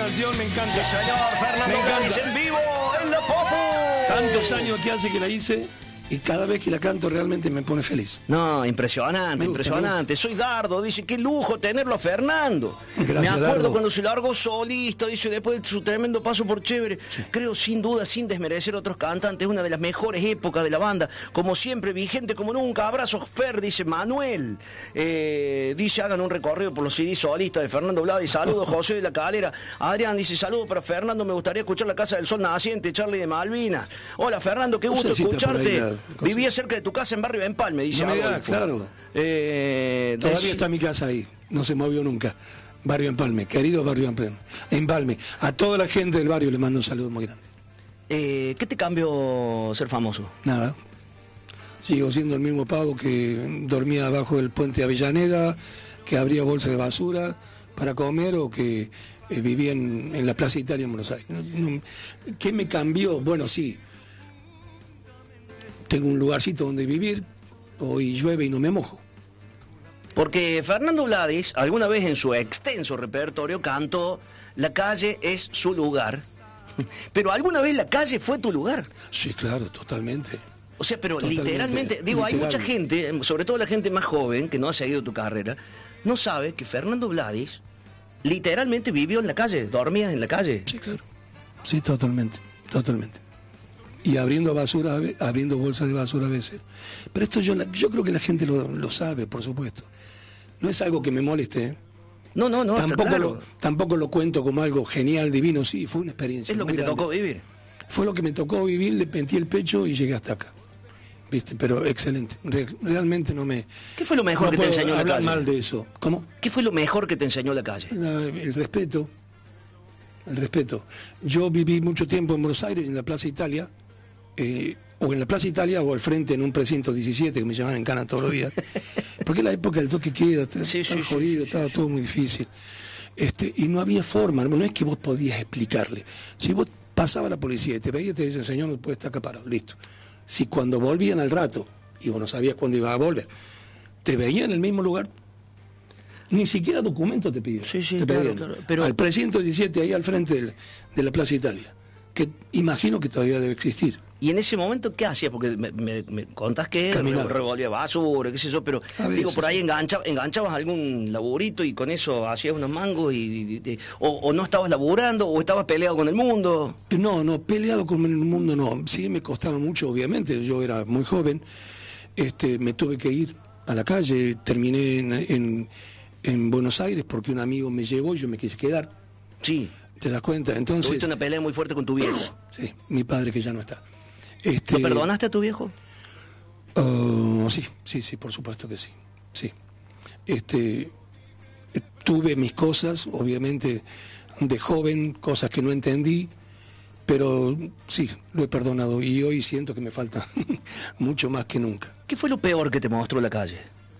canción, me encanta. Sí, señor, Fernando Me Gladys encanta. en vivo en la Popu. Tantos años que hace que la hice y cada vez que la canto realmente me pone feliz. No, impresionante, Me gusta, impresionante. Soy Dardo, dice, qué lujo tenerlo a Fernando. Gracias, me acuerdo Dardo. cuando se largó solista, dice, después de su tremendo paso por Chévere. Sí. Creo, sin duda, sin desmerecer a otros cantantes, una de las mejores épocas de la banda. Como siempre, vigente como nunca. Abrazos, Fer, dice Manuel. Dice, hagan un recorrido por los CD solistas de Fernando Blades. Saludos, José de la Calera. Adrián dice, saludos para Fernando, me gustaría escuchar La Casa del Sol Naciente, Charlie de Malvinas. Hola, Fernando, qué gusto escucharte. Vivía cerca de tu casa en Barrio Empalme, dice Adolfo. Claro. Todavía está mi casa ahí, no se movió nunca. Barrio Empalme, querido Barrio Empalme. A toda la gente del barrio le mando un saludo muy grande. ¿Qué te cambió ser famoso? Nada. Sigo siendo el mismo pavo que dormía abajo del puente Avellaneda, que abría bolsas de basura para comer o que vivía en la Plaza Italia en Buenos Aires. ¿Qué me cambió? Bueno, sí. Tengo un lugarcito donde vivir, hoy llueve y no me mojo. Porque Fernando Blades, alguna vez en su extenso repertorio, cantó La calle es su lugar. Pero alguna vez la calle fue tu lugar. Sí, claro, totalmente. O sea, pero literalmente, digo, hay mucha gente, sobre todo la gente más joven, que no ha seguido tu carrera, no sabe que Fernando Blades literalmente vivió en la calle, dormía en la calle. Sí, claro. Sí, totalmente, totalmente. Y abriendo basura, abriendo bolsas de basura a veces. Pero esto yo creo que la gente lo sabe, por supuesto. No es algo que me moleste, ¿eh? No, tampoco, claro. Tampoco lo cuento como algo genial, divino, sí, fue una experiencia. Es lo que te tocó vivir. Fue lo que me tocó vivir, le pentí el pecho y llegué hasta acá. ¿Viste? Pero excelente. Realmente no me... ¿Qué fue lo mejor que te enseñó la calle? Hablar mal de eso. ¿Cómo? ¿Qué fue lo mejor que te enseñó la calle? El respeto. El respeto. Yo viví mucho tiempo en Buenos Aires, en la Plaza Italia, o en la Plaza Italia o al frente en un precinto 17 que me llamaban en cana todos los días, porque en la época del toque queda, estaba jodido, estaba todo muy difícil, y no había forma, no es que vos podías explicarle. Si vos pasaba la policía y te veía, te decía, señor, no puede estar acá parado, listo. Si cuando volvían al rato, y vos no sabías cuándo iba a volver, te veían en el mismo lugar, ni siquiera documento te pidieron. Te pedían. Claro. Pero... al precinto 17 ahí al frente de la Plaza Italia, que imagino que todavía debe existir. ¿Y en ese momento qué hacías? Porque me contás que revolvía basura, qué sé yo, pero digo, por ahí enganchabas algún laburito y con eso hacías unos mangos o no estabas laburando o estabas peleado con el mundo. No, peleado con el mundo no. Sí, me costaba mucho, obviamente, yo era muy joven, me tuve que ir a la calle, terminé en Buenos Aires porque un amigo me llevó y yo me quise quedar. Sí. ¿Te das cuenta? Entonces... Tuviste una pelea muy fuerte con tu viejo. Sí, mi padre que ya no está. ¿Lo perdonaste a tu viejo? Sí, por supuesto que sí. Sí. Tuve mis cosas, obviamente, de joven, cosas que no entendí, pero sí, lo he perdonado y hoy siento que me falta mucho más que nunca. ¿Qué fue lo peor que te mostró la calle?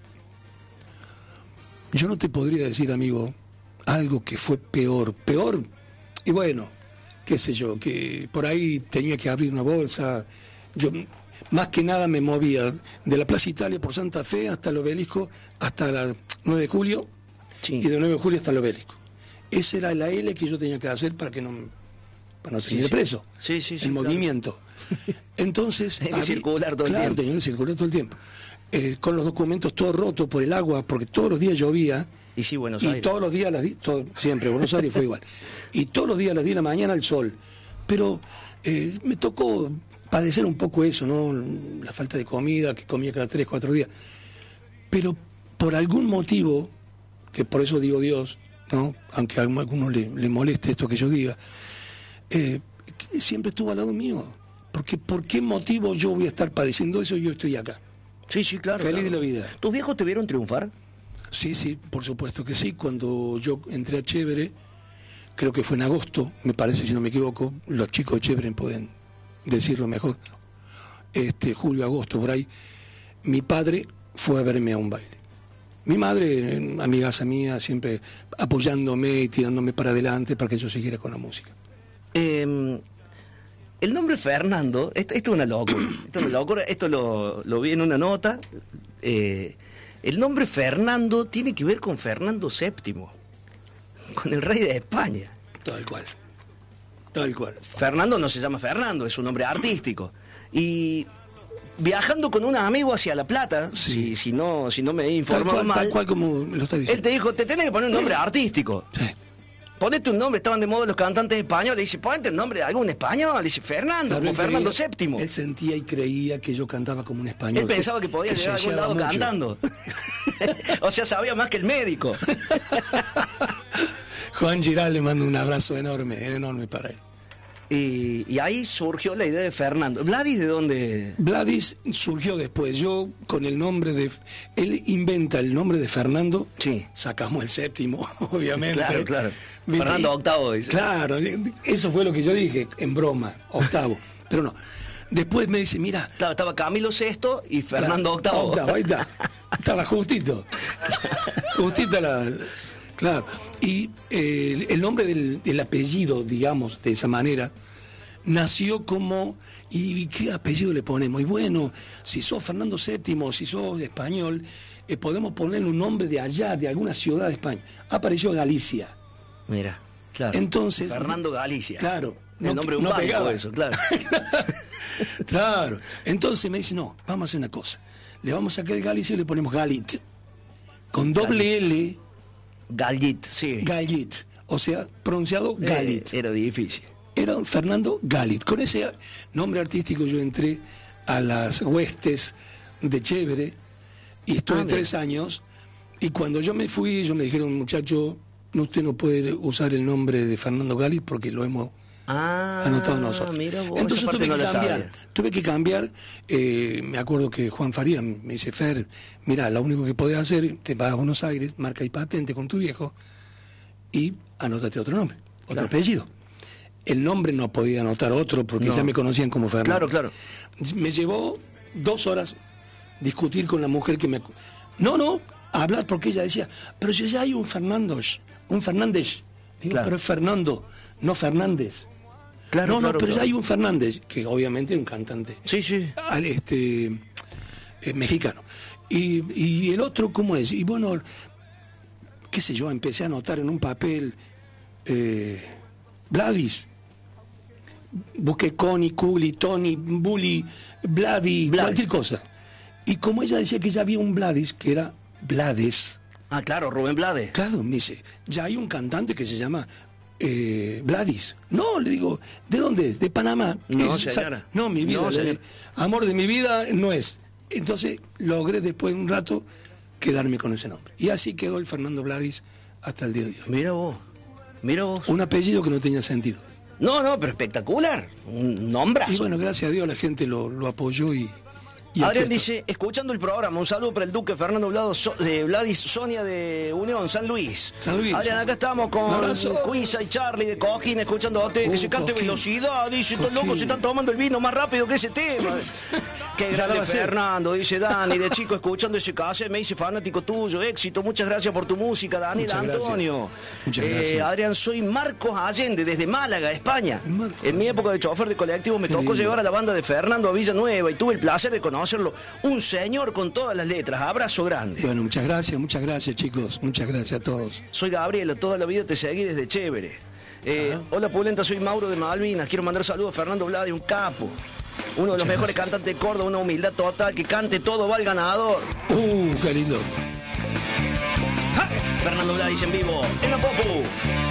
Yo no te podría decir, amigo, algo que fue peor. Peor, y bueno, qué sé yo, que por ahí tenía que abrir una bolsa. Yo más que nada me movía de la Plaza Italia por Santa Fe hasta el Obelisco, hasta la 9 de julio, sí. Y de 9 de julio hasta el Obelisco. Esa era la L que yo tenía que hacer para no seguir preso. Sí, el movimiento. Claro. Entonces... Tenía que circular todo el tiempo. Tenía que circular todo el tiempo. Con los documentos todos rotos por el agua, porque todos los días llovía. Y sí, Buenos Aires. Y todos los días, siempre, Buenos Aires fue igual. Y todos los días a las 10 de la mañana el sol. Pero me tocó padecer un poco eso, ¿no? La falta de comida, que comía cada 3, 4 días. Pero por algún motivo, que por eso digo Dios, ¿no? Aunque a algunos le moleste esto que yo diga, siempre estuvo al lado mío. Porque ¿por qué motivo yo voy a estar padeciendo eso y yo estoy acá? Sí, claro. Feliz de la vida. ¿Tus viejos te vieron triunfar? Sí, por supuesto que sí. Cuando yo entré a Chévere, creo que fue en agosto, me parece, si no me equivoco, los chicos de Chévere pueden decirlo mejor, julio, agosto, por ahí, mi padre fue a verme a un baile. Mi madre, amigaza mía, siempre apoyándome y tirándome para adelante para que yo siguiera con la música. El nombre Fernando, esto es una locura, esto lo vi en una nota. El nombre Fernando tiene que ver con Fernando VII, con el rey de España. Tal cual. Tal cual. Fernando no se llama Fernando, es un nombre artístico. Y viajando con un amigo hacia La Plata, Sí. si no me he informado mal, Tal cual como me lo está él diciendo. te dijo, te tenés que poner un nombre artístico. Sí. Ponete un nombre, estaban de moda los cantantes españoles, dice, ponete el nombre de algún español, dice Fernando, Claro, como él Fernando creía- VII. Él sentía y creía que yo cantaba como un español. Él pensaba que podía llegar a algún lado mucho. cantando. O sea, sabía más que el médico. Juan Giral le mando un abrazo enorme para él. Y ahí surgió la idea de Fernando. ¿Vladis de dónde? Vladis surgió después. Yo con el nombre de... Él inventa el nombre de Fernando. Sí. Sacamos el séptimo, obviamente. Claro. ¿Viste? Fernando VIII, dice. Claro, eso fue lo que yo dije, en broma, octavo. Pero no. Después me dice, mira... Claro, estaba Camilo VI y Fernando VIII. Octavo, ahí está. Estaba justito. Justita la... Claro. Y el nombre del apellido, digamos, de esa manera, nació como... ¿Y qué apellido le ponemos? Y bueno, si sos Fernando VII, si sos español, podemos ponerle un nombre de allá, de alguna ciudad de España. Apareció Galicia. Mira, claro. Entonces... Fernando Galicia. Claro. El nombre de un banco, pegaba eso, claro. Claro. Entonces me dice, no, vamos a hacer una cosa. Le vamos a sacar el Galicia y le ponemos Galit. Con doble L, Galit, sí. Galit. O sea, pronunciado Galit. Era difícil. Era Fernando Galit. Con ese nombre artístico yo entré a las huestes de Chévere y estuve 3 años. Y cuando yo me fui, ellos me dijeron, muchacho, usted no puede usar el nombre de Fernando Galit porque lo hemos anotado nosotros. Mira vos, entonces esa parte no la sabía. tuve que cambiar. Me acuerdo que Juan Faría me dice, Fer, mira, lo único que podés hacer, te vas a Buenos Aires, marca y patente con tu viejo y anótate otro nombre, otro apellido. El nombre no podía anotar otro porque ya me conocían como Fernando. Claro. Me llevó 2 horas discutir con la mujer que me... No, hablar porque ella decía, pero si ya hay un Fernández. Digo, Claro. pero es Fernando, no Fernández. Claro, Pero ya hay un Fernández, que obviamente es un cantante Sí. mexicano. Y el otro, ¿cómo es? Y bueno, qué sé yo, empecé a anotar en un papel Vladis. Busqué Connie, Culi, Tony, Bully, Vladis, cualquier cosa. Y como ella decía que ya había un Vladis, que era Blades. Ah, claro, Rubén Blades. Claro, me dice, ya hay un cantante que se llama Vladis. No, le digo, ¿de dónde es? De Panamá. No, señora. No, mi vida, No, señor. amor de mi vida no es. Entonces logré después de un rato quedarme con ese nombre. Y así quedó el Fernando Vladis hasta el día de hoy. Mira vos. Un apellido que no tenía sentido. No, pero espectacular. Un nombrazo. Y bueno, gracias a Dios la gente lo apoyó y Adrián aquí estoy. dice, escuchando el programa, un saludo para el Duque Fernando Vladis Sonia de Unión, San Luis. San Luis. Adrián, acá estamos Un con abrazo. Quinza y Charlie de Coquín, escuchándote. Dice, cante Coquín. velocidad, dice, estos Coquín. locos se están tomando el vino más rápido que ese tema. Qué Ya grande lo va a hacer. Fernando, dice Dani, de chico escuchando ese caso, me dice fanático tuyo, éxito, muchas gracias por tu música, Daniel Muchas gracias. Antonio. Muchas gracias. Adrián, soy Marcos Allende, desde Málaga, España. Marcos En mi época de chofer de colectivo me Qué tocó lindo. llevar a la banda de Fernando a Villanueva y tuve el placer de conocerlo. Un señor con todas las letras. Abrazo grande. Bueno, muchas gracias chicos, muchas gracias a todos. Soy Gabriela, toda la vida te seguí desde Chévere. Hola Pulenta, soy Mauro de Malvinas. Quiero mandar saludos a Fernando Blades, un capo. Uno de los mejores cantantes de Córdoba, una humildad total, que cante todo, va el ganador. Qué lindo. Fernando Blades en vivo, en la Popu.